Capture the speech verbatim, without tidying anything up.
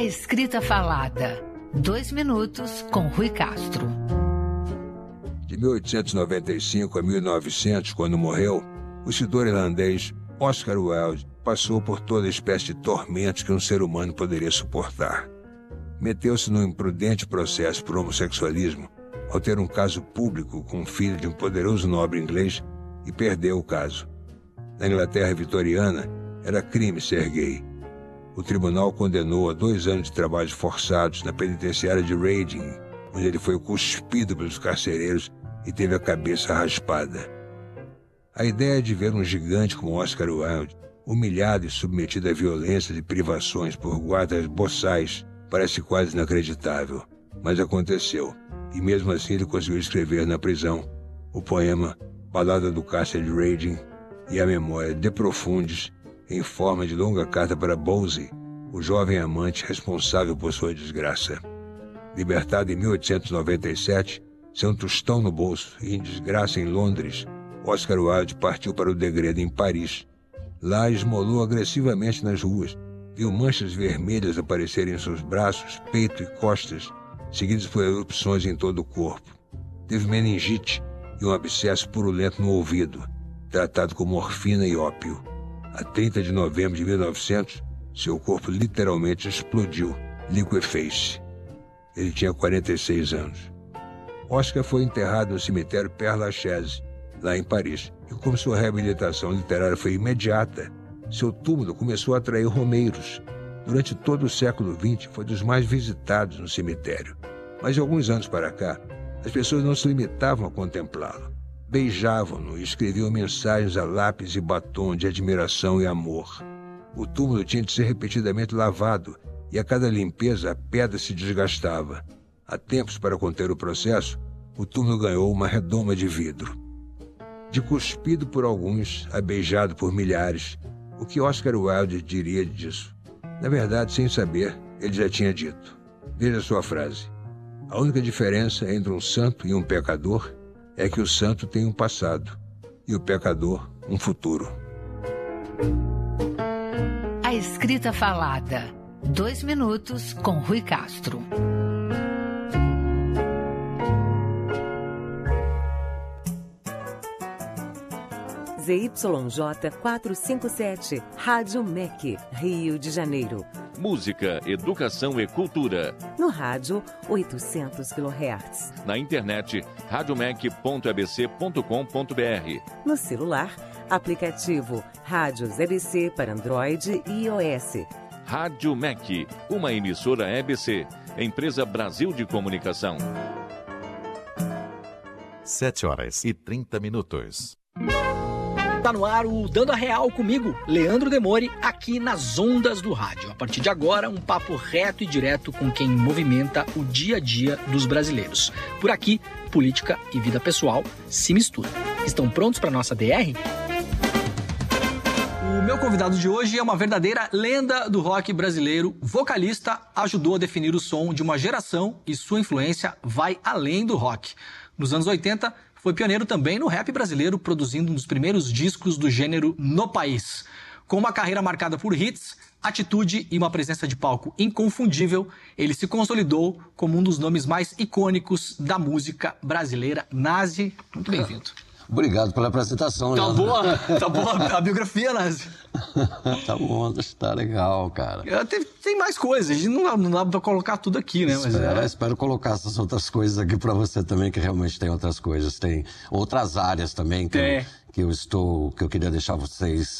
A Escrita Falada. Dois minutos com Rui Castro. De mil oitocentos e noventa e cinco a mil e novecentos, quando morreu, o escritor irlandês Oscar Wilde passou por toda espécie de tormentos que um ser humano poderia suportar. Meteu-se num imprudente processo por homossexualismo ao ter um caso público com um filho de um poderoso nobre inglês e perdeu o caso. Na Inglaterra vitoriana, era crime ser gay. O tribunal condenou a dois anos de trabalhos forçados na penitenciária de Reading, onde ele foi cuspido pelos carcereiros e teve a cabeça raspada. A ideia de ver um gigante como Oscar Wilde, humilhado e submetido a violências e privações por guardas boçais, parece quase inacreditável, mas aconteceu, e mesmo assim ele conseguiu escrever na prisão o poema Balada do Cárcere de Reading e a memória De Profundis, em forma de longa carta para Bosie, o jovem amante responsável por sua desgraça. Libertado em mil oitocentos e noventa e sete, sem um tostão no bolso e em desgraça em Londres, Oscar Wilde partiu para o degredo em Paris. Lá esmolou agressivamente nas ruas, viu manchas vermelhas aparecerem em seus braços, peito e costas, seguidas por erupções em todo o corpo. Teve meningite e um abscesso purulento no ouvido, tratado com morfina e ópio. A trinta de novembro de mil e novecentos, seu corpo literalmente explodiu, liqueface. Ele tinha quarenta e seis anos. Oscar foi enterrado no cemitério Père Lachaise, lá em Paris, e como sua reabilitação literária foi imediata, seu túmulo começou a atrair romeiros. Durante todo o século vinte, foi dos mais visitados no cemitério. Mas de alguns anos para cá, as pessoas não se limitavam a contemplá-lo. Beijavam-no e escreviam mensagens a lápis e batom de admiração e amor. O túmulo tinha de ser repetidamente lavado e a cada limpeza a pedra se desgastava. Há tempos, para conter o processo, o túmulo ganhou uma redoma de vidro. De cuspido por alguns a beijado por milhares, o que Oscar Wilde diria disso? Na verdade, sem saber, ele já tinha dito. Veja sua frase. A única diferença entre um santo e um pecador é que o santo tem um passado e o pecador um futuro. A Escrita Falada. Dois minutos com Rui Castro. Z Y J quatrocentos e cinquenta e sete, Rádio M E C, Rio de Janeiro. Música, educação e cultura. No rádio, oitocentos quilohertz. Na internet, radiomec ponto e b c ponto com ponto b r. No celular, aplicativo Rádios E B C para Android e iOS. Rádio M E C, uma emissora E B C, empresa Brasil de Comunicação. Sete horas e trinta minutos. Tá no ar o Dando a Real comigo, Leandro Demore, aqui nas ondas do rádio. A partir de agora, um papo reto e direto com quem movimenta o dia a dia dos brasileiros. Por aqui, política e vida pessoal se misturam. Estão prontos para nossa D R? O meu convidado de hoje é uma verdadeira lenda do rock brasileiro. Vocalista, ajudou a definir o som de uma geração e sua influência vai além do rock. Nos anos oitenta, foi pioneiro também no rap brasileiro, produzindo um dos primeiros discos do gênero no país. Com uma carreira marcada por hits, atitude e uma presença de palco inconfundível, ele se consolidou como um dos nomes mais icônicos da música brasileira. Nazi, muito bem-vindo. Obrigado pela apresentação. Tá já. boa, tá boa a biografia, Nazi. Tá bom, tá legal, cara. Tem, tem mais coisas, a gente não, não dá pra colocar tudo aqui, né? Mas espero, é... espero colocar essas outras coisas aqui pra você também, que realmente tem outras coisas. Tem outras áreas também que, eu, que eu estou, que eu queria deixar vocês